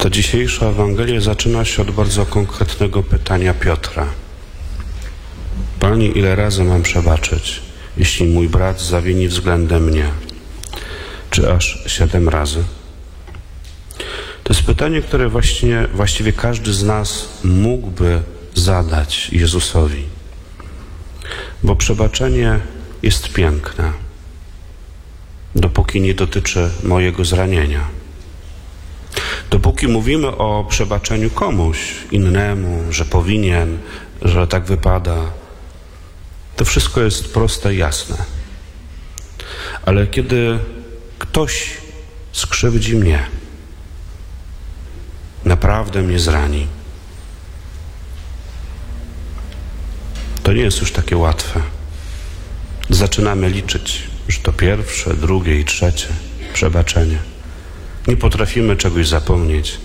Ta dzisiejsza Ewangelia zaczyna się od bardzo konkretnego pytania Piotra. Panie, ile razy mam przebaczyć, jeśli mój brat zawini względem mnie? Czy aż 7 razy? To jest pytanie, które właściwie każdy z nas mógłby zadać Jezusowi. Bo przebaczenie jest piękne, dopóki nie dotyczy mojego zranienia. Dopóki mówimy o przebaczeniu komuś innemu, że powinien, że tak wypada, to wszystko jest proste i jasne. Ale kiedy ktoś skrzywdzi mnie, naprawdę mnie zrani, to nie jest już takie łatwe. Zaczynamy liczyć, że to pierwsze, drugie i trzecie przebaczenie. Nie potrafimy czegoś zapomnieć.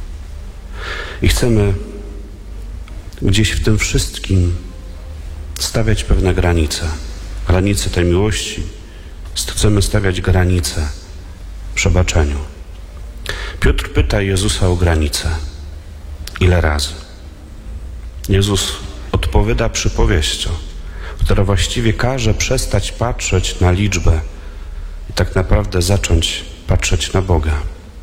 I chcemy gdzieś w tym wszystkim stawiać pewne granice. Granice tej miłości. Chcemy stawiać granice przebaczeniu. Piotr pyta Jezusa o granice. Ile razy? Jezus odpowiada przypowieścią, która właściwie każe przestać patrzeć na liczbę i tak naprawdę zacząć patrzeć na Boga.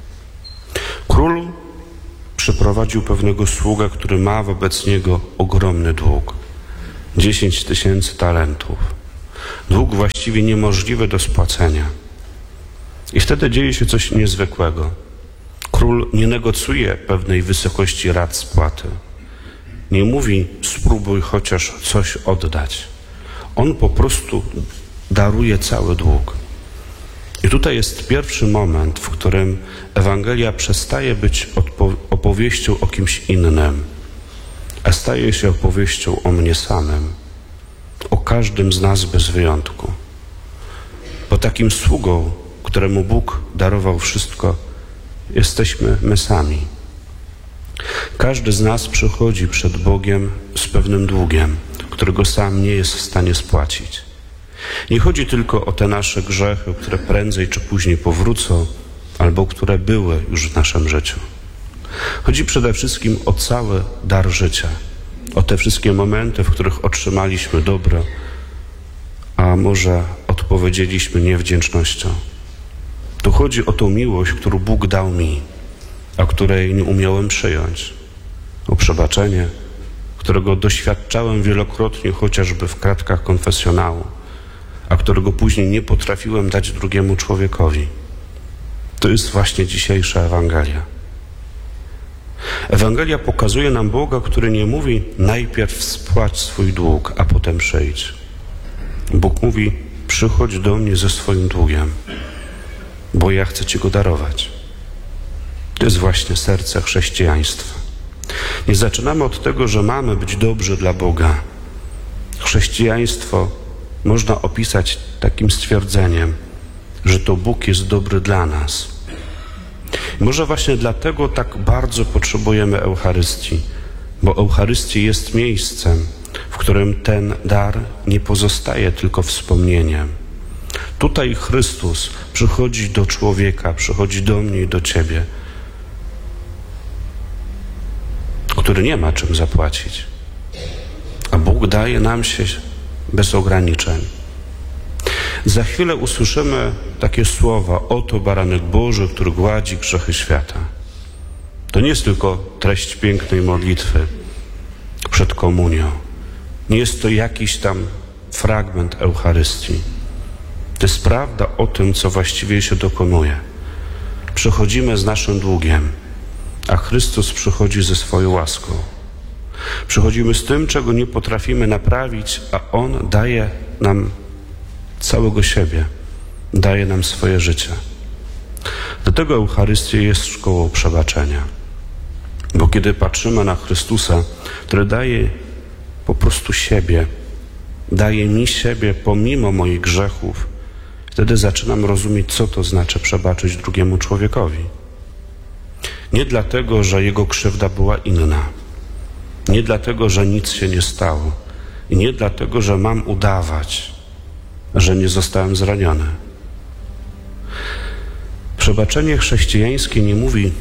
Król przyprowadził pewnego sługę, który ma wobec niego ogromny dług. 10 000 talentów. Dług właściwie niemożliwy do spłacenia. I wtedy dzieje się coś niezwykłego. Król nie negocjuje pewnej wysokości rat spłaty. Nie mówi, spróbuj chociaż coś oddać. On po prostu daruje cały dług. I tutaj jest pierwszy moment, w którym Ewangelia przestaje być opowieścią o kimś innym, a staje się opowieścią o mnie samym, o każdym z nas bez wyjątku. Bo takim sługą, któremu Bóg darował wszystko, jesteśmy my sami. Każdy z nas przychodzi przed Bogiem z pewnym długiem, którego sam nie jest w stanie spłacić. Nie chodzi tylko o te nasze grzechy, które prędzej czy później powrócą, albo które były już w naszym życiu. Chodzi przede wszystkim o cały dar życia, o te wszystkie momenty, w których otrzymaliśmy dobro, a może odpowiedzieliśmy niewdzięcznością. Tu chodzi o tą miłość, którą Bóg dał mi, a której nie umiałem przyjąć, o przebaczenie, którego doświadczałem wielokrotnie, chociażby w kratkach konfesjonału, a którego później nie potrafiłem dać drugiemu człowiekowi. To jest właśnie dzisiejsza Ewangelia. Ewangelia pokazuje nam Boga, który nie mówi najpierw spłać swój dług, a potem przyjdź. Bóg mówi, przychodź do mnie ze swoim długiem, bo ja chcę Ci go darować. To jest właśnie serce chrześcijaństwa. Nie zaczynamy od tego, że mamy być dobrzy dla Boga. Chrześcijaństwo można opisać takim stwierdzeniem, że to Bóg jest dobry dla nas. I może właśnie dlatego tak bardzo potrzebujemy Eucharystii, bo Eucharystia jest miejscem, w którym ten dar nie pozostaje tylko wspomnieniem. Tutaj Chrystus przychodzi do człowieka, przychodzi do mnie i do Ciebie, który nie ma czym zapłacić. A Bóg daje nam się bez ograniczeń. Za chwilę usłyszymy takie słowa: oto baranek Boży, który gładzi grzechy świata. To nie jest tylko treść pięknej modlitwy przed komunią. Nie jest to jakiś tam fragment Eucharystii. To jest prawda o tym, co właściwie się dokonuje. Przychodzimy z naszym długiem, a Chrystus przychodzi ze swoją łaską. Przychodzimy z tym, czego nie potrafimy naprawić, a On daje nam całego siebie, daje nam swoje życie. Dlatego Eucharystia jest szkołą przebaczenia. Bo kiedy patrzymy na Chrystusa, który daje po prostu siebie, daje mi siebie pomimo moich grzechów, wtedy zaczynam rozumieć, co to znaczy przebaczyć drugiemu człowiekowi. Nie dlatego, że jego krzywda była inna. Nie dlatego, że nic się nie stało. I nie dlatego, że mam udawać, że nie zostałem zraniony. Przebaczenie chrześcijańskie nie mówi, to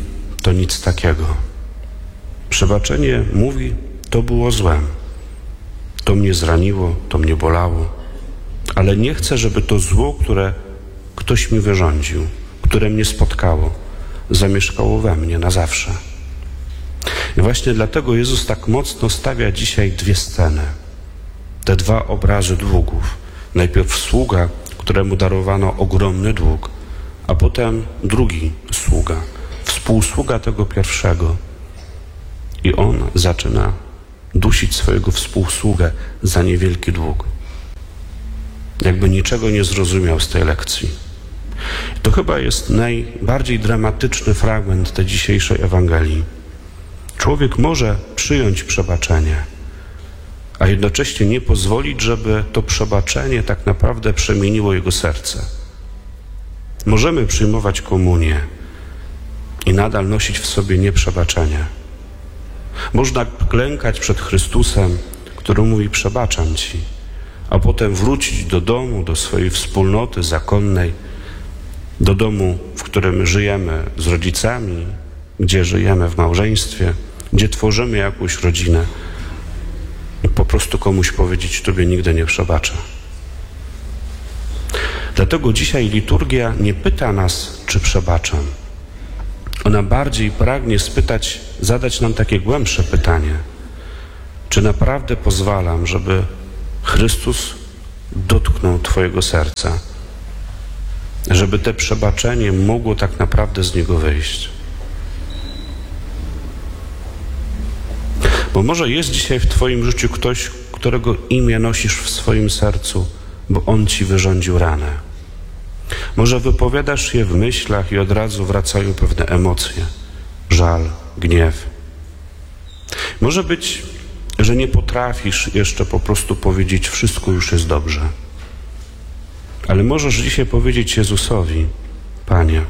to nic takiego. Przebaczenie mówi, to było złem, to mnie zraniło, to mnie bolało, ale nie chcę, żeby to zło, które ktoś mi wyrządził, które mnie spotkało, zamieszkało we mnie na zawsze. I właśnie dlatego Jezus tak mocno stawia dzisiaj dwie sceny, te dwa obrazy długów. Najpierw sługa, któremu darowano ogromny dług, a potem drugi sługa, współsługa tego pierwszego. I on zaczyna dusić swojego współsługę za niewielki dług. Jakby niczego nie zrozumiał z tej lekcji. To chyba jest najbardziej dramatyczny fragment tej dzisiejszej Ewangelii. Człowiek może przyjąć przebaczenie, a jednocześnie nie pozwolić, żeby to przebaczenie tak naprawdę przemieniło jego serce. Możemy przyjmować komunię i nadal nosić w sobie nieprzebaczenie. Można klękać przed Chrystusem, który mówi: przebaczam Ci, a potem wrócić do domu, do swojej wspólnoty zakonnej, do domu, w którym żyjemy z rodzicami, gdzie żyjemy w małżeństwie, gdzie tworzymy jakąś rodzinę i po prostu komuś powiedzieć: Tobie nigdy nie przebaczę. Dlatego dzisiaj liturgia nie pyta nas, czy przebaczam. Ona bardziej pragnie zadać nam takie głębsze pytanie: czy naprawdę pozwalam, żeby Chrystus dotknął Twojego serca, żeby te przebaczenie mogło tak naprawdę z niego wyjść? Bo może jest dzisiaj w Twoim życiu ktoś, którego imię nosisz w swoim sercu, bo on Ci wyrządził ranę. Może wypowiadasz je w myślach i od razu wracają pewne emocje, żal, gniew. Może być, że nie potrafisz jeszcze po prostu powiedzieć: wszystko już jest dobrze. Ale możesz dzisiaj powiedzieć Jezusowi: Panie,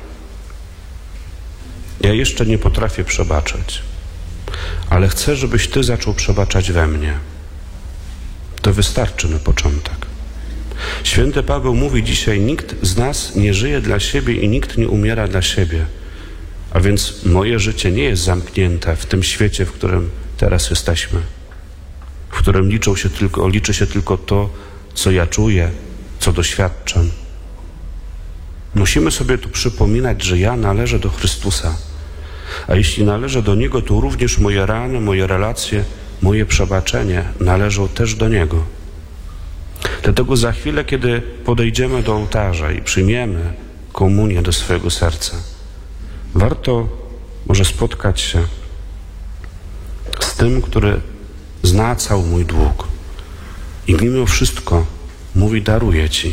ja jeszcze nie potrafię przebaczać, ale chcę, żebyś Ty zaczął przebaczać we mnie. To wystarczy na początek. Święty Paweł mówi dzisiaj: nikt z nas nie żyje dla siebie i nikt nie umiera dla siebie. A więc moje życie nie jest zamknięte w tym świecie, w którym teraz jesteśmy, w którym liczy się tylko to, co ja czuję, co doświadczam. Musimy sobie tu przypominać, że ja należę do Chrystusa. A jeśli należę do Niego, to również moje rany, moje relacje, moje przebaczenie należą też do Niego. Dlatego za chwilę, kiedy podejdziemy do ołtarza i przyjmiemy komunię do swojego serca, warto może spotkać się z tym, który zna cały mój dług i mimo wszystko mówi: daruję Ci.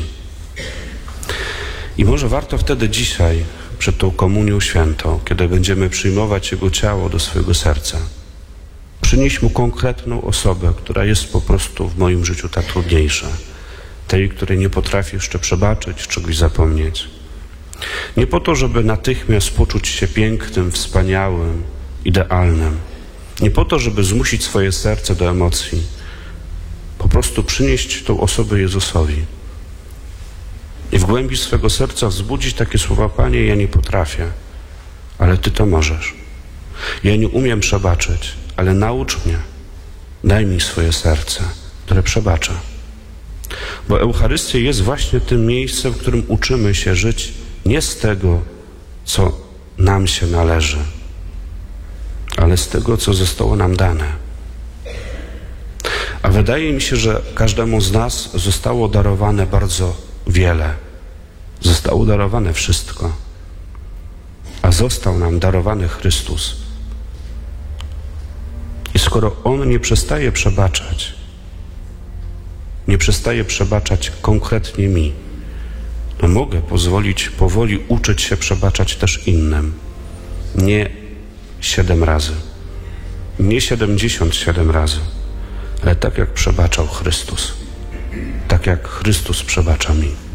I może warto wtedy dzisiaj, przed tą komunią świętą, kiedy będziemy przyjmować Jego ciało do swojego serca, przynieść Mu konkretną osobę, która jest po prostu w moim życiu ta trudniejsza, tej, której nie potrafię jeszcze przebaczyć, czegoś zapomnieć. Nie po to, żeby natychmiast poczuć się pięknym, wspaniałym, idealnym. Nie po to, żeby zmusić swoje serce do emocji. Po prostu przynieść tą osobę Jezusowi. I w głębi swego serca wzbudzić takie słowa: Panie, ja nie potrafię, ale Ty to możesz. Ja nie umiem przebaczyć, ale naucz mnie. Daj mi swoje serce, które przebacza. Bo Eucharystia jest właśnie tym miejscem, w którym uczymy się żyć nie z tego, co nam się należy, ale z tego, co zostało nam dane. A wydaje mi się, że każdemu z nas zostało darowane bardzo wiele. Zostało darowane wszystko. A został nam darowany Chrystus. I skoro On nie przestaje przebaczać konkretnie mi, to mogę pozwolić powoli uczyć się przebaczać też innym. Nie 7 razy, nie 77 razy, ale tak jak przebaczał Chrystus, tak jak Chrystus przebacza mi.